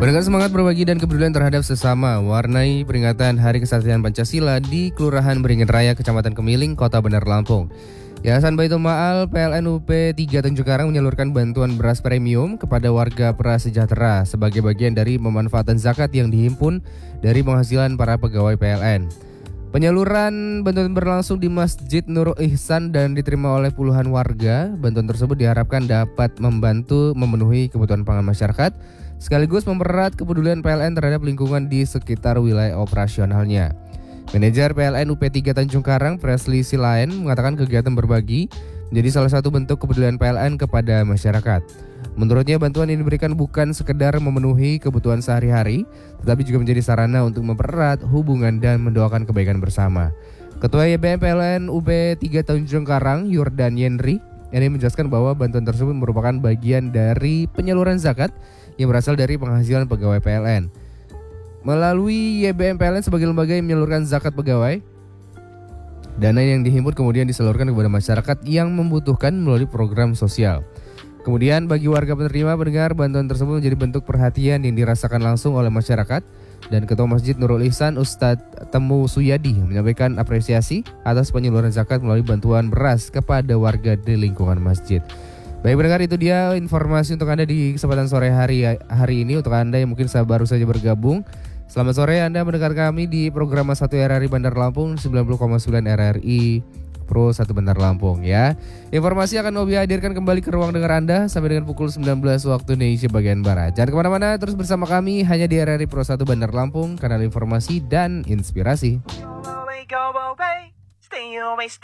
Dengan semangat berbagi dan kepedulian terhadap sesama, warnai peringatan Hari Kesatria Pancasila di Kelurahan Beringin Raya, Kecamatan Kemiling, Kota Bandar Lampung. Yayasan Baitul Ma'al PLN UP 3 Tanjung Karang menyalurkan bantuan beras premium kepada warga prasejahtera sebagai bagian dari pemanfaatan zakat yang dihimpun dari penghasilan para pegawai PLN. Penyaluran bantuan berlangsung di Masjid Nurul Ihsan dan diterima oleh puluhan warga. Bantuan tersebut diharapkan dapat membantu memenuhi kebutuhan pangan masyarakat, sekaligus mempererat kepedulian PLN terhadap lingkungan di sekitar wilayah operasionalnya. Manajer PLN UP 3 Tanjung Karang, Presley Silaen, mengatakan kegiatan berbagi menjadi salah satu bentuk kepedulian PLN kepada masyarakat. Menurutnya, bantuan ini diberikan bukan sekedar memenuhi kebutuhan sehari-hari, tetapi juga menjadi sarana untuk mempererat hubungan dan mendoakan kebaikan bersama. Ketua YBM PLN UP 3 Tanjung Karang, Yordan Yenri, ini menjelaskan bahwa bantuan tersebut merupakan bagian dari penyaluran zakat yang berasal dari penghasilan pegawai PLN. Melalui YBM PLN sebagai lembaga yang menyalurkan zakat pegawai, dana yang dihimpun kemudian disalurkan kepada masyarakat yang membutuhkan melalui program sosial. Kemudian bagi warga penerima pendengar, bantuan tersebut menjadi bentuk perhatian yang dirasakan langsung oleh masyarakat, dan Ketua Masjid Nurul Ihsan Ustadz Temu Suyadi menyampaikan apresiasi atas penyaluran zakat melalui bantuan beras kepada warga di lingkungan masjid. Baik pendengar, itu dia informasi untuk Anda di kesempatan sore hari ini. Untuk Anda yang mungkin baru saja bergabung, selamat sore. Anda mendengar kami di program 1 RRI Bandar Lampung 90,9 RRI Pro 1 Bandar Lampung ya. Informasi akan Obi hadirkan kembali ke ruang dengar Anda sampai dengan pukul 19 waktu Indonesia bagian Barat. Jangan kemana-mana, terus bersama kami hanya di RRI Pro 1 Bandar Lampung, kanal informasi dan inspirasi.